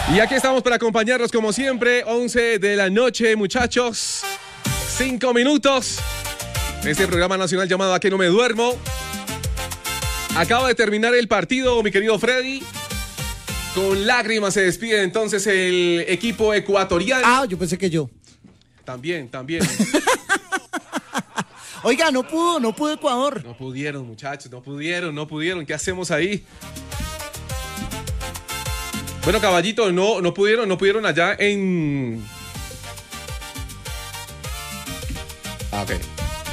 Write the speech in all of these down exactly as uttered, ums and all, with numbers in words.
Y aquí estamos para acompañarlos como siempre, once de la noche, muchachos. Cinco minutos. Este programa nacional llamado ¿A qué no me duermo? Acaba de terminar el partido, mi querido Freddy. Con lágrimas se despide entonces el equipo ecuatoriano. Ah, yo pensé que yo. También, también. Oiga, no pudo, no pudo Ecuador. No pudieron, muchachos, no pudieron, no pudieron. ¿Qué hacemos ahí? Bueno, caballito, no, no pudieron, no pudieron allá en... Ah, ok.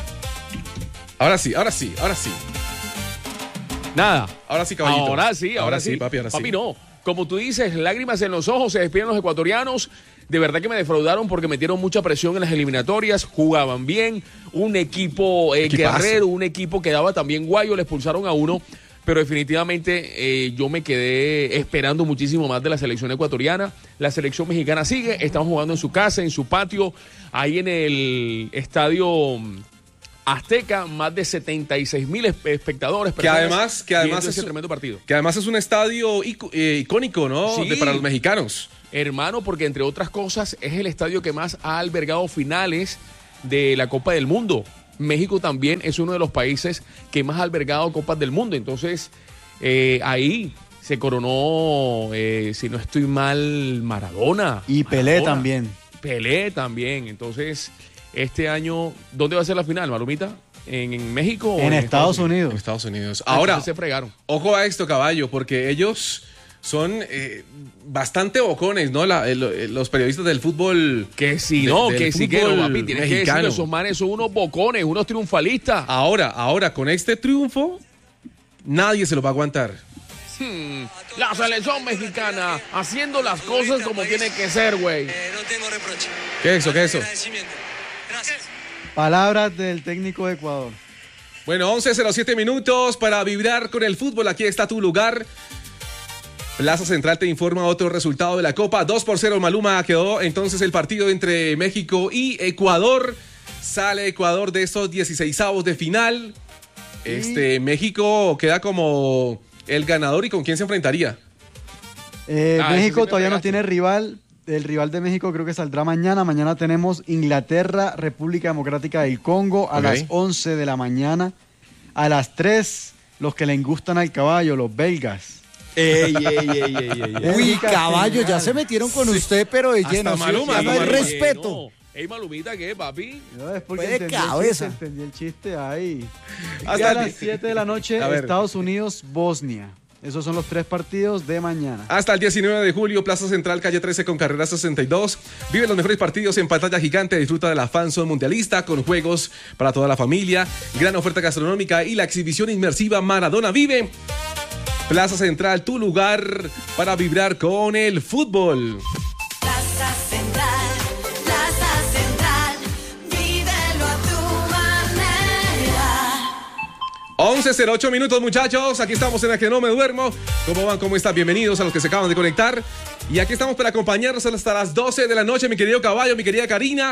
Ahora sí, ahora sí, ahora sí. Nada. Ahora sí, caballito. Ahora sí, ahora, ahora sí. sí, papi, ahora papi, sí. no. Como tú dices, lágrimas en los ojos, se despiden los ecuatorianos. De verdad que me defraudaron porque metieron mucha presión en las eliminatorias, jugaban bien, un equipo eh, guerrero, un equipo que daba también guayo, le expulsaron a uno, pero definitivamente eh, yo me quedé esperando muchísimo más de la selección ecuatoriana. La selección mexicana sigue, estamos jugando en su casa, en su patio, ahí en el estadio Azteca, más de setenta y seis mil espectadores. Que además, que además es ese tremendo partido. Que además es un estadio ic eh, icónico, ¿no? Sí. De, para los mexicanos. Hermano, porque entre otras cosas es el estadio que más ha albergado finales de la Copa del Mundo. México también es uno de los países que más ha albergado Copas del Mundo. Entonces, eh, ahí se coronó, eh, si no estoy mal, Maradona. Y Pelé Maradona. también. Pelé también. Entonces, este año, ¿dónde va a ser la final, Malumita? ¿En, en México o en, en Estados, Estados Unidos? Unidos. En Estados Unidos. Ah, Ahora, se fregaron. Ojo a esto, caballo, porque ellos son eh, bastante bocones, ¿no? La, el, los periodistas del fútbol. Que si de, no, del que si que no, papi. Tienes que decir mexicano. que esos manes son unos bocones, unos triunfalistas. Ahora, ahora, con este triunfo, nadie se lo va a aguantar. Hmm, la selección mexicana haciendo las cosas como tiene que ser, güey. Eh, no tengo reproche. ¿Qué es eso? ¿Qué es eso? Agradecimiento. Gracias. Palabras del técnico de Ecuador. Bueno, once cero siete minutos para vibrar con el fútbol. Aquí está tu lugar. Plaza Central te informa otro resultado de la Copa. dos por cero, Maluma, quedó entonces el partido entre México y Ecuador. Sale Ecuador de estos dieciseisavos de final. Este, México queda como el ganador. ¿Y con quién se enfrentaría? Eh, Ah, México ese sí me todavía no pegaste. tiene rival. El rival de México creo que saldrá mañana. Mañana tenemos Inglaterra, República Democrática del Congo a Ok. las once de la mañana. A las tres, los que le gustan al caballo, los belgas. Ey, ey, ey, ey, ey, ey. Uy, Uy, caballo, ya se metieron con usted, pero de Hasta lleno. ¿sí? Maluma, Ya no hasta hay Maluma. respeto. No. Ey, Malumita, ¿qué, papi? No, es porque Fue de entendí el cabeza. chiste, entendí el chiste ahí. Hasta Y a el las di- siete de la noche, A ver. Estados Unidos, Bosnia. Esos son los tres partidos de mañana. Hasta el diecinueve de julio, Plaza Central, calle trece con carrera sesenta y dos. Vive los mejores partidos en pantalla gigante. Disfruta de la fanzone mundialista con juegos para toda la familia, gran oferta gastronómica y la exhibición inmersiva Maradona Vive. Plaza Central, tu lugar para vibrar con el fútbol. Plaza Central, Plaza Central, vívelo a tu manera. once cero ocho minutos, muchachos. Aquí estamos en La que no me duermo. ¿Cómo van? ¿Cómo están? Bienvenidos a los que se acaban de conectar. Y aquí estamos para acompañarnos hasta las doce de la noche, mi querido caballo, mi querida Karina.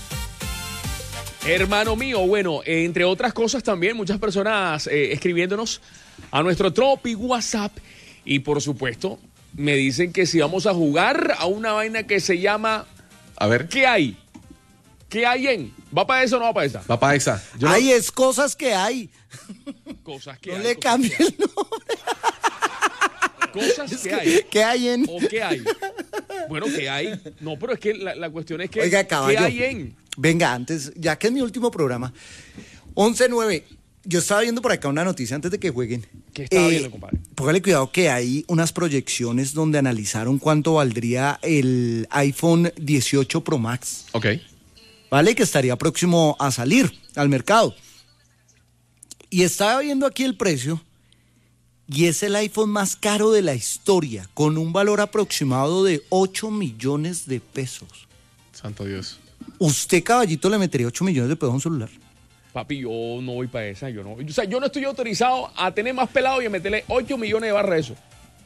Hermano mío, bueno, eh, entre otras cosas también muchas personas eh, escribiéndonos a nuestro Tropi WhatsApp y por supuesto me dicen que si vamos a jugar a una vaina que se llama A ver, ¿qué hay? ¿Qué hay en? ¿Va para eso o no va para esa? va para esa. Yo no- Hay es cosas que hay. Cosas que No hay. le cosas cambie que hay. el nombre. Cosas Es que que- hay. ¿Qué hay en? ¿O qué hay? Bueno, ¿qué hay? No, pero es que la, la cuestión es que Oiga, ¿qué caballo. hay en? Venga, antes, ya que es mi último programa. once nueve. Yo estaba viendo por acá una noticia antes de que jueguen. ¿Qué estaba viendo, compadre? Póngale cuidado que hay unas proyecciones donde analizaron cuánto valdría el iPhone dieciocho Pro Max. Ok. ¿Vale? Que estaría próximo a salir al mercado. Y estaba viendo aquí el precio y es el iPhone más caro de la historia, con un valor aproximado de ocho millones de pesos. Santo Dios. ¿Usted, caballito, le metería ocho millones de pesos a un celular? Papi, yo no voy para esa, yo no. O sea, yo no estoy autorizado a tener más pelado y a meterle ocho millones de barras a eso.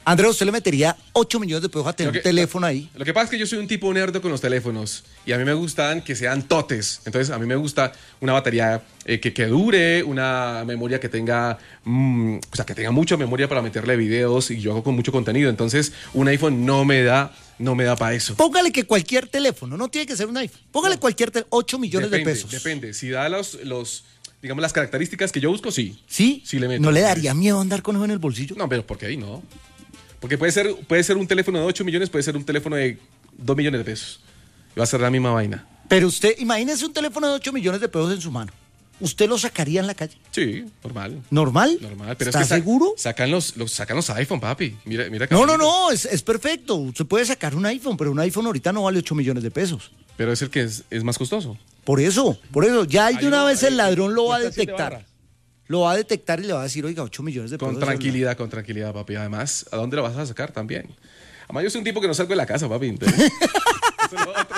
Andrés, ¿usted le metería ocho millones de pesos a tener Lo que- un teléfono ahí? Lo que pasa es que yo soy un tipo nerdo con los teléfonos y a mí me gustan que sean totes. Entonces, a mí me gusta una batería eh, que, que dure, una memoria que tenga, mm, o sea, que tenga mucha memoria para meterle videos y yo hago con mucho contenido. Entonces, un iPhone no me da, no me da para eso. Póngale que cualquier teléfono, no tiene que ser un iPhone. Póngale cualquier teléfono, ocho millones Depende, de pesos. depende. Si da los, los, digamos, las características que yo busco, sí. ¿Sí? Sí le meto. ¿No le daría miedo andar con eso en el bolsillo? No, pero porque ahí no. Porque puede ser, puede ser un teléfono de ocho millones, puede ser un teléfono de dos millones de pesos. Y va a ser la misma vaina. Pero usted, imagínese un teléfono de ocho millones de pesos en su mano. ¿Usted lo sacaría en la calle? Sí, normal. ¿Normal? Normal. Pero ¿Está es que sa- seguro? Sacan los, los, sacan los iPhone, papi. Mira, mira. No, no, Carlito. no, es, es perfecto. Usted puede sacar un iPhone, pero un iPhone ahorita no vale ocho millones de pesos. Pero es el que es, es más costoso. Por eso, por eso, ya de Hay una uno- vez el hay- ladrón lo va a cuesta siete detectar. barras. Lo va a detectar y le va a decir, oiga, ocho millones de pesos. Con de celular. tranquilidad, con tranquilidad, papi. Además, ¿a dónde lo vas a sacar también? Además, yo soy un tipo que no salgo de la casa, papi. Entonces, eso es lo otro.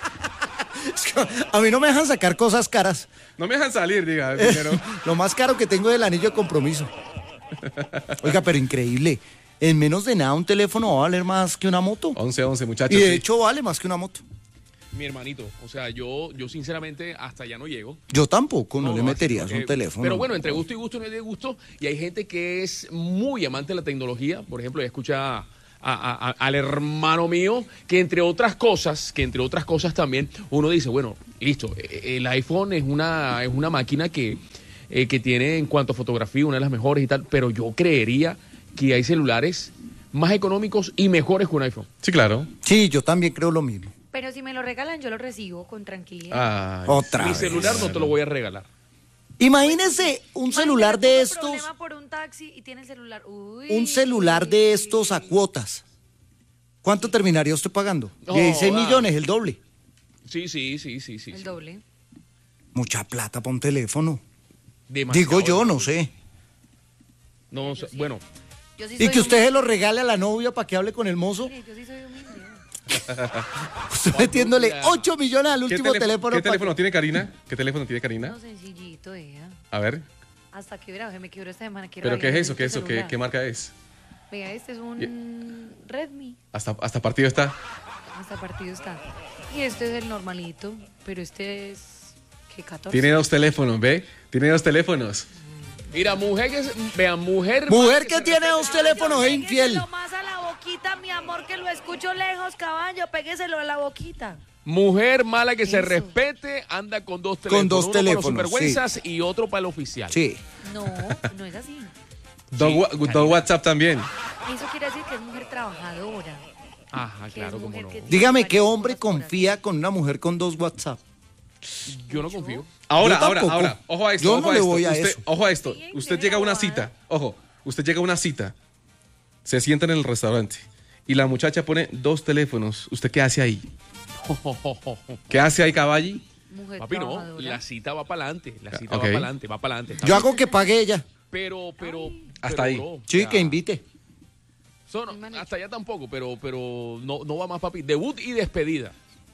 Es que a mí no me dejan sacar cosas caras. No me dejan salir, diga. Pero... Lo más caro que tengo es el anillo de compromiso. Oiga, pero increíble. En menos de nada un teléfono va a valer más que una moto. once, once, muchachos. Y de sí. hecho vale más que una moto. Mi hermanito, o sea, yo, yo sinceramente hasta allá no llego. Yo tampoco, no, le así meterías porque- un teléfono. Pero bueno, entre gusto y gusto no hay disgusto. Y hay gente que es muy amante de la tecnología. Por ejemplo, ya escucha a- a- a- al hermano mío, que entre otras cosas, que entre otras cosas también, uno dice, bueno, listo, eh, el iPhone es una, es una máquina que, eh, que tiene en cuanto a fotografía una de las mejores y tal, pero yo creería que hay celulares más económicos y mejores que un iPhone. Sí, claro. Sí, yo también creo lo mismo. Pero si me lo regalan, yo lo recibo con tranquilidad. Ay, Otra Mi vez. celular no te lo voy a regalar. Imagínese un celular de Tuve estos, problema por un taxi y tiene el celular. Uy. un celular de estos a cuotas. ¿Cuánto terminaría usted pagando? No, dieciséis va. millones, el doble. Sí, sí, sí, sí, sí. El sí. doble. Mucha plata para un teléfono. Demasiado. Digo yo, no sé. No, o sea, bueno, Yo sí Y soy que usted se humilde. lo regale a la novia para que hable con el mozo. Mire, Yo sí soy humilde. Usted metiéndole ya. ocho millones al ¿Qué, último telé- teléfono. ¿Qué pa- teléfono tiene Karina? ¿Qué teléfono tiene Karina? No, sencillito, ella. A ver. Hasta que verá, me quebró esta semana. quiero ¿Pero qué es bailar eso? con ¿Qué es este eso? ¿Qué, celular. qué marca es? Vea, este es un Redmi. Hasta, hasta partido está. Hasta partido está. Y este es el normalito, pero este es... ¿Qué? catorce. Tiene dos teléfonos, ¿ve? Tiene dos teléfonos. mira, mujer que, se- vean, mujer. Mujer mala que se tiene respete. dos teléfonos es infiel. Pégueselo más a la boquita, mi amor, que lo escucho lejos, caballo. Pégueselo a la boquita. Mujer mala que se Eso. respete, anda con dos teléfonos. Con dos uno teléfonos, para los sinvergüenzas y otro para el oficial. Sí. No, no es así. Dos, wa- dos WhatsApp también. Eso quiere decir que es mujer trabajadora. Ajá, Que claro, es cómo mujer no. que tiene Dígame, ¿qué varias hombre cosas por confía con una mujer con dos WhatsApp? Yo no confío. Ahora, Yo ahora, tampoco. ahora. Ojo a esto. Yo ojo no a le esto. voy a usted, eso. Ojo a esto. Sí, Usted tiene llega a una bobada. cita. Ojo. Usted llega a una cita. Se sienta en el restaurante. Y la muchacha pone dos teléfonos. ¿Usted qué hace ahí? ¿Qué hace ahí, caballi? Mujer Papi, no, trabajadora. la cita va para adelante. La cita Ok. va para adelante, va para adelante. Yo hago que pague ella. Pero, pero. Hasta pero, ahí. bro, Sí, o sea, que invite. son- hasta allá tampoco, pero, pero no, no va más, papi. Debut y despedida.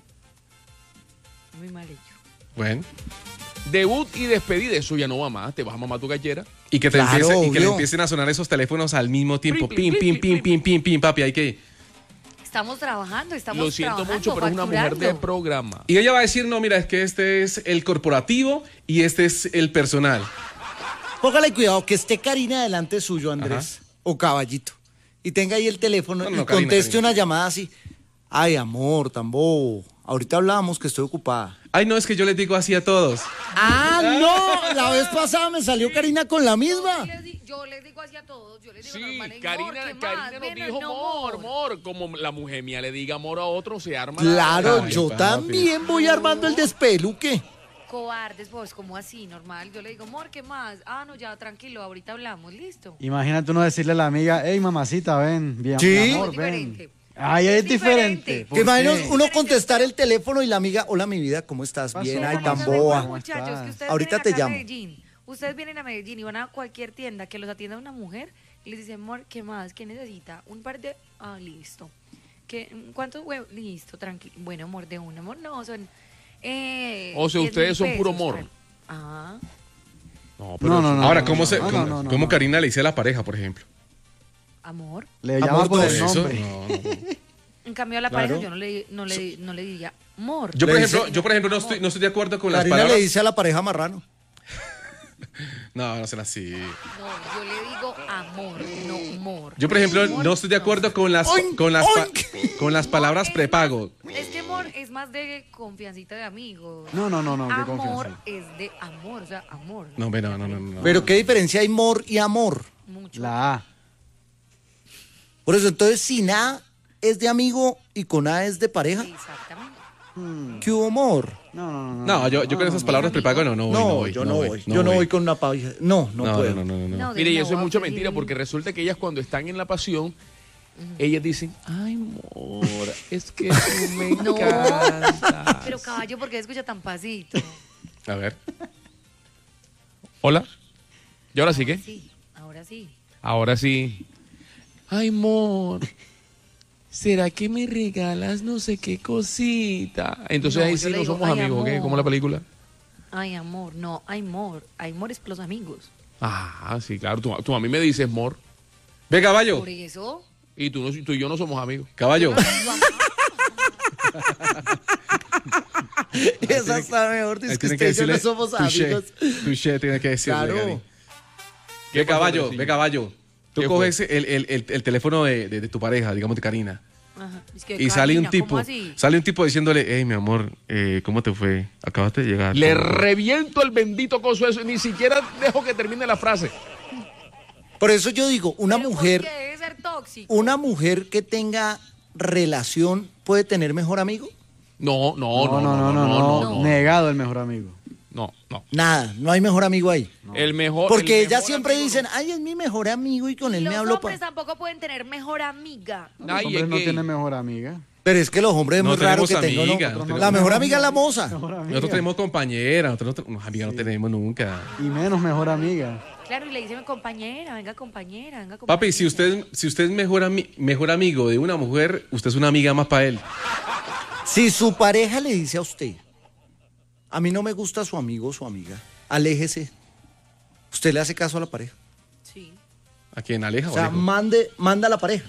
Muy mal hecho. Bueno. Debut y despedida, eso ya no va más. Te vas a mamar tu gallera. Y que, te Claro, empiece- y que le obvio. empiecen a sonar esos teléfonos al mismo tiempo. Pim, Pim, pim, pim, pim, pim, pim, pim, papi. Hay que... Estamos trabajando, estamos Lo siento trabajando, mucho, pero es una mujer de facturando. programa. Y ella va a decir, no, mira, es que este es el corporativo y este es el personal. Póngale cuidado que esté Karina delante suyo, Andrés. O caballito. Y tenga ahí el teléfono No, y no, Karina, conteste Karina. una llamada así. Ay, amor, tan bobo. Ahorita hablábamos que estoy ocupada. Ay, no, es que yo les digo así a todos. Ah, no. La vez pasada me salió Karina con la misma. Yo les, di- yo les digo así a todos, yo les digo Sí, normal, amor, Karina, ¿qué más? Karina nos Ven, dijo no, amor, amor. amor. Como la mujer mía le diga amor a otro, se arma. la- Claro, Ay, yo papi. también voy armando el despeluque. Cobardes, vos, como así, normal. Yo le digo, amor, ¿qué más? Ah, no, ya, tranquilo, ahorita hablamos, listo. Imagínate uno decirle a la amiga, hey, mamacita, ven, bien, Sí. mi amor, Es ven. diferente. Ay, es Es diferente. diferente. ¿Por Que imagino qué? uno contestar el teléfono y la amiga, hola mi vida, ¿cómo estás? Pasó, Bien, ay, ¿cómo tan estás? boba. ¿Cómo Muchachos, estás? que ustedes Ahorita vienen te acá a llamo. Medellín. Ustedes vienen a Medellín y van a cualquier tienda que los atienda una mujer y les dicen, amor, ¿qué más? ¿Qué necesita? Un par de... Ah, listo. ¿Qué, ¿Cuántos huevos? Listo, tranquilo. Bueno, amor, de un amor, no, son... Eh, O sea, diez ustedes mil son puro pesos, amor. tal. Ah, No, No, no, no. Ahora, no, ¿cómo, no, se, no, cómo, no, no, cómo no. Karina le dice a la pareja, por ejemplo? Amor. Le Amor llama por dos. el Eso, nombre. no, no. En cambio a la Claro. pareja yo no le, no le, no le diría amor. Yo, por Le ejemplo, dice- yo, por ejemplo no, estoy, no estoy de acuerdo con las Karina palabras. le dice a la pareja marrano. No, no será así. No, yo le digo amor, no amor. Yo, por ejemplo, Amor, no estoy de acuerdo con las, Oink, con las, pa- oink. con las palabras Es prepago. más- Es que amor es más de confiancita de amigos. No, no, no, no, qué Amor confianza. es de amor, o sea, amor. No, hombre, no, no, no, no. Pero ¿qué diferencia hay mor y amor? Mucho. La A. Por eso, entonces, sin A es de amigo y con A es de pareja. Exactamente. ¿Qué humor? No, no, no. No, yo, yo con esas palabras prepago no, no voy. No, No, voy, yo no voy. no yo no voy. voy con una pareja. No, no, No, puedo. no, no, no, no. No, de Mire, y no, eso es va a mucha pedir- mentira porque resulta que ellas cuando están en la pasión, ellas dicen, ay, amor, es que tú me No. encantas. Pero caballo, ¿por qué escucha tan pasito? A ver. Hola. ¿Y ahora sí qué? Sí, ahora sí. Ahora sí. Ay, amor. ¿Será que me regalas no sé qué cosita? Entonces No, ahí yo sí le no digo, somos "Ay, amigos, ¿qué? amor". Como la película. Ay, amor, no, hay amor. Hay amor es para los amigos. Ah, sí, claro. Tú, tú a mí me dices, amor. Ve, caballo. Por eso. Y tú, no, tú y yo no somos amigos. Caballo. Esa está mejor. Dice Ahí que tiene usted y yo no decirle somos touché, amigos. touché, tiene que decirle. Claro. Gary. ¿Qué Ve, pasó, caballo, Andresillo? ve, caballo. Tú ¿Qué coges el, el, el, el teléfono de, de, de tu pareja, digamos de Karina, Ajá. Es que, y sale un Karina, tipo, ¿cómo así? sale un tipo diciéndole, hey, mi amor, eh, ¿cómo te fue? Acabaste de llegar. Le ¿Cómo? reviento el bendito coso eso. Ni siquiera dejo que termine la frase. Por eso yo digo, una Pero mujer, ¿por qué debe ser tóxico? una mujer que tenga relación puede tener mejor amigo. No, no, No, no, no, no, no. no, no. Negado el mejor amigo. No, no. Nada, no hay mejor amigo ahí. El mejor. Porque el ellas mejor siempre amigo dicen, ay, es mi mejor amigo y con él Los me hablo. hombres pa-". tampoco pueden tener mejor amiga. no. Los Ay, hombres es no gay. tienen mejor amiga. Pero es que los hombres es No muy raro tenemos que tengan. amiga, ¿no? no tenemos La mejor amiga. amiga es la moza. Mejor amiga. Nosotros tenemos compañera, nosotros no, amiga no tenemos nunca. Y menos mejor amiga. Claro, y le dicen compañera, venga compañera, venga compañera. Papi, si usted, si usted es mejor, ami- mejor amigo de una mujer, usted es una amiga más para él. Si su pareja le dice a usted, a mí no me gusta su amigo o su amiga, aléjese. ¿Usted le hace caso a la pareja? Sí, ¿A quién? ¿Aleja O o sea, lejos? mande, manda a la pareja.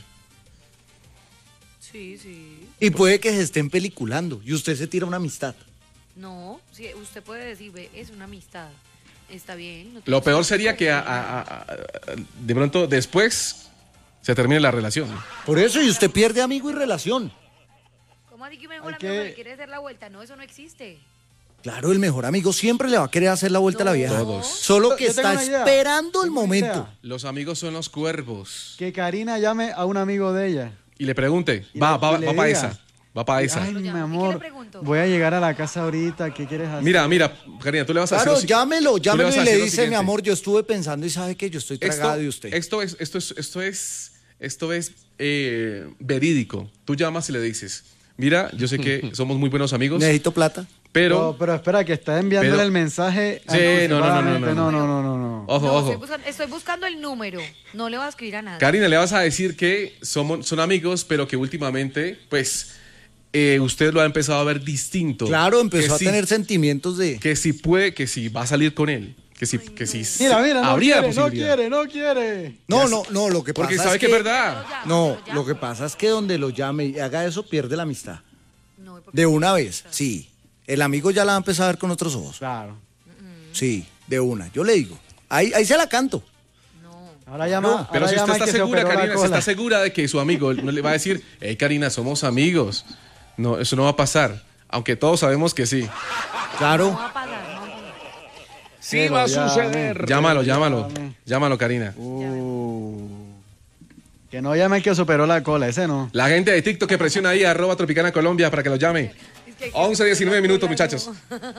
sí, sí. Y puede que se estén peliculando y usted se tira una amistad. No, sí, usted puede decir, ve, es una amistad. Está bien. no Lo tiene- peor sería que a- a- a- a- de pronto después se termine la relación. Por eso, y usted pierde amigo y relación. ¿Cómo así que mejor Hay amigo que- que le quiere hacer la vuelta? No, eso no existe. Claro, el mejor amigo siempre le va a querer hacer la vuelta a la No. vieja. Todos. Solo que Yo tengo está una idea. esperando el Tengo una momento. idea. Los amigos son los cuervos. Que Karina llame a un amigo de ella. Y le pregunte, Y va, le- va, y le va para diga. esa. Va para esa. Ay, Lo mi llamo. ¿Y qué amor, le pregunto? voy a llegar a la casa ahorita, ¿qué quieres hacer? Mira, mira, Karina, tú le vas a Claro, hacer. lo si- llámelo, tú llámelo vas a y le hacer lo dice, mi siguiente. amor, yo estuve pensando y sabe que yo estoy tragado Esto, de usted. esto es, esto es, esto es, esto es eh, verídico. Tú llamas y le dices, mira, yo sé que somos muy buenos amigos, Necesito plata. pero, No, pero espera, que está enviándole pero- el mensaje. Sí, no, no, no, no, anticipadamente. no, no, no, no, no, no. ojo, No, ojo. Estoy, buscando, estoy buscando el número. No le voy a escribir a nada. Karina, le vas a decir que somos, son amigos, pero que últimamente, pues, eh, usted lo ha empezado a ver distinto. Claro, empezó Que a sí- tener sentimientos de... que si puede, que si va a salir con él, que si, que si Mira, mira, no habría quiere, no posibilidad. quiere, no quiere. No, no, no, lo que pasa Porque sabe es que es verdad. Lo llamo, No, lo llamo. lo que pasa es que donde lo llame y haga eso, pierde la amistad. No, porque- De una vez, sí. El amigo ya la va a empezar a ver con otros ojos. Claro. Sí, de una. Yo le digo. Ahí, ahí se la canto. No. Ahora llama. Pero ahora si llama usted al está que se segura, operó la Karina, si cola. está segura de que su amigo no le va a decir, hey, Karina, somos amigos. No, eso no va a pasar. Aunque todos sabemos que sí. No Claro. va a pasar, no va a pasar. Sí Pero va a ya, suceder. Llámalo, llámalo. Llame. Llámalo, Karina. Uh, que no llame el que se operó la cola, ese no. La gente de TikTok que presiona ahí, arroba Tropicana Colombia, para que lo llame. Es que- once, diecinueve minutos, muchachos.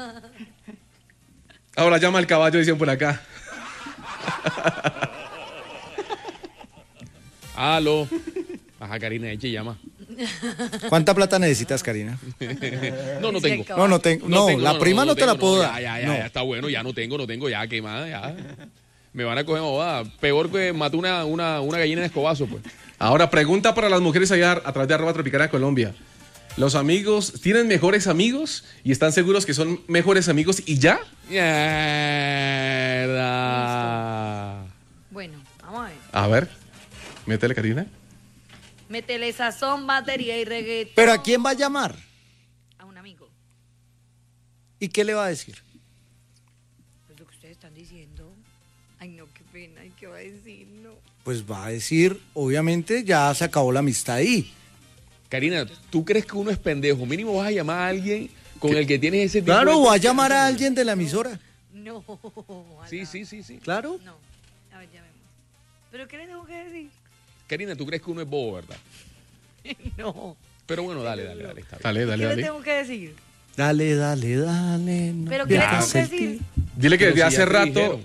Ahora llama al caballo, dicen por acá. Aló. Ajá, Karina, eche y llama. ¿Cuánta plata necesitas, Karina? No, no Es que tengo. acaba- No, no tengo. No, tengo, la prima no, te la tengo, puedo ya, dar. Ya, ya, No. ya, está bueno, ya no tengo, no tengo, ya, qué más, ya. Me van a coger bobada. Peor que mató una, una, una gallina de escobazo, pues. Ahora, pregunta para las mujeres allá a través de arroba Tropicana Colombia. ¿Los amigos tienen mejores amigos y están seguros que son mejores amigos y ya? Mierda. Bueno, vamos a ver. A ver. Métele, Karina. Métele sazón, batería y reggaetón. ¿Pero a quién va a llamar? A un amigo. ¿Y qué le va a decir? Pues lo que ustedes están diciendo. Ay, no, qué pena. Ay, ¿qué va a decir? No. Pues va a decir, obviamente ya se acabó la amistad ahí. Karina, ¿tú crees que uno es pendejo? Mínimo vas a llamar a alguien con el que tienes ese tipo de... Claro, o a llamar a alguien de la emisora. No. Sí, sí, sí, sí. Claro. No. A ver, llamemos. ¿Pero qué le tengo que decir? Karina, ¿tú crees que uno es bobo, verdad? No. Pero bueno, dale, dale, dale. Está bien. Dale, dale, ¿Qué le dale. tengo que decir? Dale, dale, dale. no ¿Pero qué le tengo pierdas que el decir? tiempo. Dile que Pero desde si hace ya te rato... dijeron.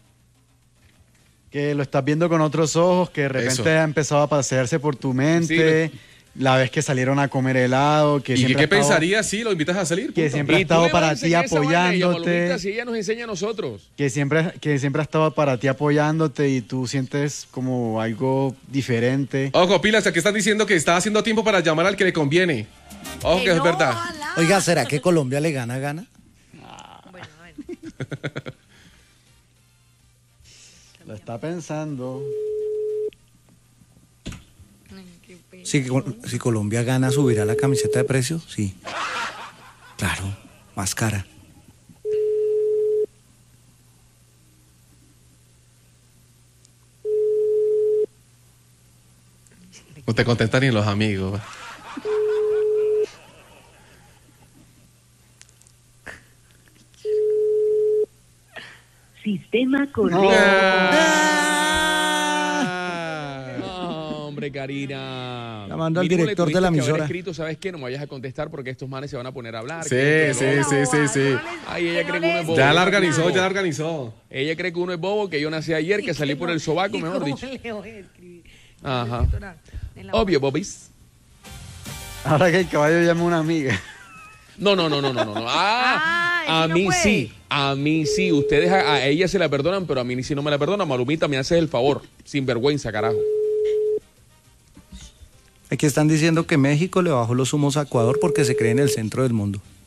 Que lo estás viendo con otros ojos, que de repente Eso. ha empezado a pasearse por tu mente, la vez que salieron a comer helado, que ¿Y siempre qué ha estado- pensarías si lo invitas a salir? Que punto? siempre ha ¿Y tú estado le vas a para ti enseñar esa vaina a ella, apoyándote, Palomita, si ella nos enseña a nosotros? que siempre, que siempre ha estado para ti apoyándote y tú sientes como algo diferente. Ojo, pilas, aquí están diciendo que está haciendo tiempo para llamar al que le conviene. Ojo, que es no, verdad. ojalá. Oiga, ¿será que Colombia le gana, gana? Bueno, a ver. Lo está pensando. Ay, qué pena. Si, si Colombia gana, ¿subirá la camiseta de precio? Sí. Claro, más cara. No te contestan ni los amigos. Sistema correcto. No, hombre, Karina. Llamando al Mínimo le director de tuviste la que haber emisora. escrito, ¿sabes qué? No me vayas a contestar porque estos manes se van a poner a hablar. Sí, que esto, sí, lo sí, otro. sí, sí. Ay, ella cree que uno es bobo. Ya Ella la cree que uno es organizó, bobo. ya la organizó. Ella cree que uno es bobo, que yo nací ayer, que salí por el sobaco, ¿Y mejor cómo dicho. le voy a escribir? Ajá. En la Obvio, bobis. Ahora que el caballo llama a una amiga. No, no, no, no, no, no. no. Ah, Ah, a ese no mí puede. sí, a mí sí. Ustedes a, a ella se la perdonan, pero a mí sí no me la perdonan. Malumita, me haces el favor. Sin vergüenza, carajo. Aquí están diciendo que México le bajó los humos a Ecuador porque se cree en el centro del mundo.